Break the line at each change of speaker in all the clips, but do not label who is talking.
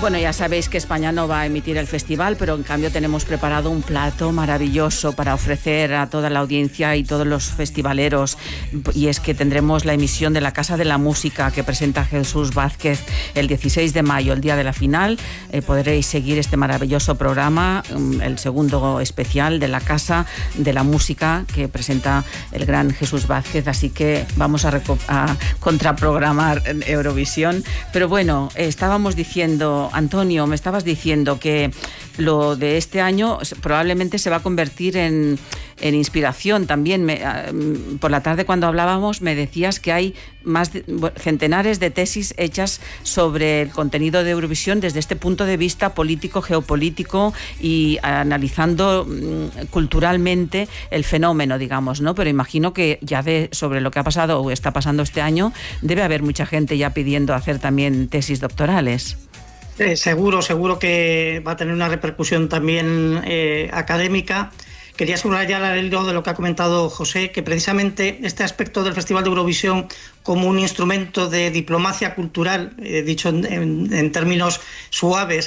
Bueno, ya sabéis que España no va a emitir el festival, pero en cambio tenemos preparado un plato maravilloso para ofrecer a toda la audiencia y todos los festivaleros. Y es que tendremos la emisión de la Casa de la Música que presenta Jesús Vázquez el 16 de mayo, el día de la final. Podréis seguir este maravilloso programa, el segundo especial de la Casa de la Música que presenta el gran Jesús Vázquez. Así que vamos a contraprogramar Eurovisión. Pero bueno, estábamos diciendo... Antonio, me estabas diciendo que lo de este año probablemente se va a convertir en inspiración también. Por la tarde cuando hablábamos me decías que hay centenares de tesis hechas sobre el contenido de Eurovisión desde este punto de vista político, geopolítico y analizando culturalmente el fenómeno, digamos, ¿no? Pero imagino que ya sobre lo que ha pasado o está pasando este año debe haber mucha gente ya pidiendo hacer también tesis doctorales.
Seguro que va a tener una repercusión también académica. Quería subrayar al hilo de lo que ha comentado José, que precisamente este aspecto del Festival de Eurovisión como un instrumento de diplomacia cultural, dicho en términos suaves,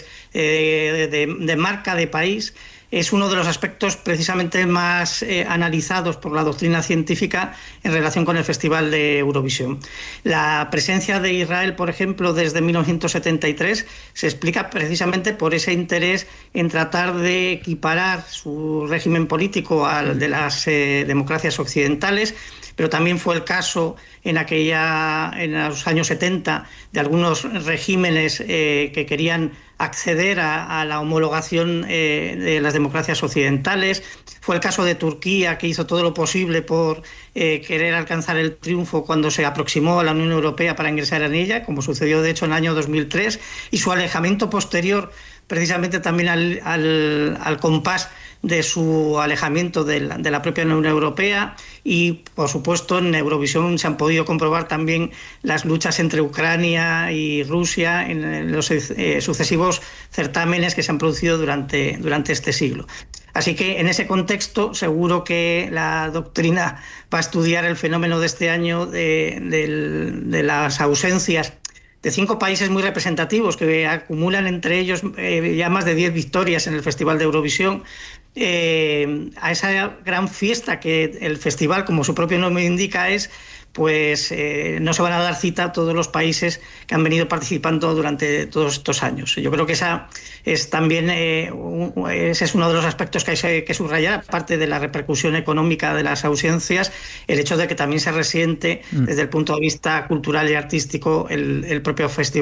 de marca de país, es uno de los aspectos precisamente más analizados por la doctrina científica en relación con el Festival de Eurovisión. La presencia de Israel, por ejemplo, desde 1973 se explica precisamente por ese interés en tratar de equiparar su régimen político al de las democracias occidentales, pero también fue el caso en los años 70 de algunos regímenes que querían acceder a la homologación de las democracias occidentales. Fue el caso de Turquía, que hizo todo lo posible por querer alcanzar el triunfo cuando se aproximó a la Unión Europea para ingresar en ella, como sucedió de hecho en el año 2003, y su alejamiento posterior precisamente también al compás de su alejamiento de la propia Unión Europea. Y por supuesto en Eurovisión se han podido comprobar también las luchas entre Ucrania y Rusia en los sucesivos certámenes que se han producido durante este siglo. Así que en ese contexto seguro que la doctrina va a estudiar el fenómeno de este año de las ausencias de 5 países muy representativos que acumulan entre ellos ya más de 10 victorias en el Festival de Eurovisión, a esa gran fiesta que el festival, como su propio nombre indica, es, pues no se van a dar cita a todos los países que han venido participando durante todos estos años. Yo creo que esa es también ese es uno de los aspectos que hay que subrayar, aparte de la repercusión económica de las ausencias, el hecho de que también se resiente desde el punto de vista cultural y artístico el propio festival.